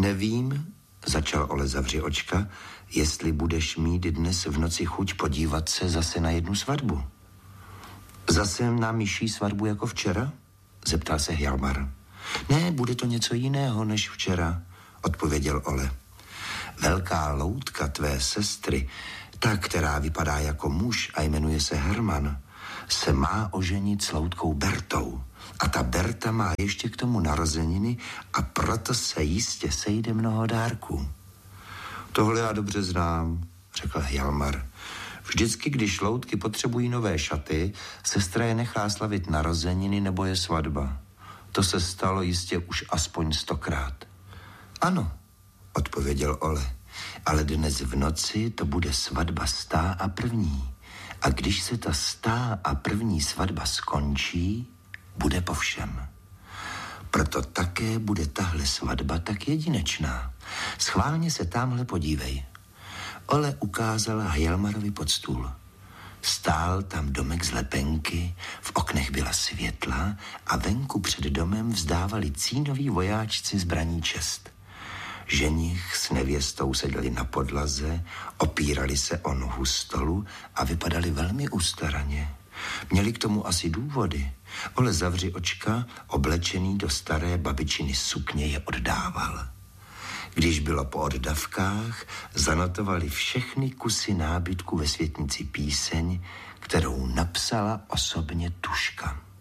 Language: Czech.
Nevím, začal Ole Zavři očka, jestli budeš mít dnes v noci chuť podívat se zase na jednu svatbu. Zase na myší svatbu jako včera? Zeptal se Hjalmar. Ne, bude to něco jiného než včera, odpověděl Ole. Velká loutka tvé sestry, ta, která vypadá jako muž a jmenuje se Herman, se má oženit s loutkou Bertou. A ta Berta má ještě k tomu narozeniny a proto se jistě sejde mnoho dárků. Tohle já dobře znám, řekl Hjalmar. Vždycky, když loutky potřebují nové šaty, sestra je nechá slavit narozeniny nebo je svatba. To se stalo jistě už aspoň 100krát. Ano, odpověděl Ole, ale dnes v noci to bude svatba 101. A když se ta 101. svatba skončí, bude po všem. Proto také bude tahle svatba tak jedinečná. Schválně se támhle podívej. Ole ukázal Hjalmarovi pod stůl. Stál tam domek z lepenky, v oknech byla světla a venku před domem vzdávali cínoví vojáčci zbraní čest. Ženich s nevěstou seděli na podlaze, opírali se o nohu stolu a vypadali velmi ustaraně. Měli k tomu asi důvody. Ole Zavři očka, oblečený do staré babičiny sukně, je oddával. Když bylo po oddavkách, zanotovali všechny kusy nábytku ve světnici píseň, kterou napsala osobně Tuška.